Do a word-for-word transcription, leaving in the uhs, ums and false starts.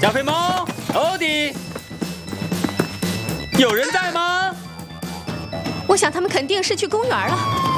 亚菲猫、欧迪，有人在吗？ 我想他们肯定是去公园了。